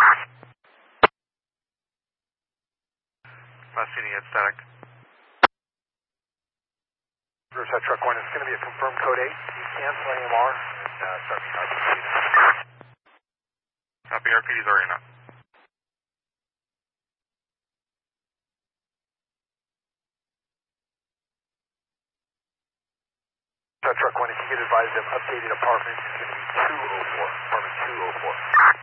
Last CD at static. Riverside Truck 1, it's going to be a confirmed code 8. You cancel AMR and start the RPD. Copy, RPD's already now. Truck 1, if you get advised of updated apartment, it's going to be 204, apartment 204.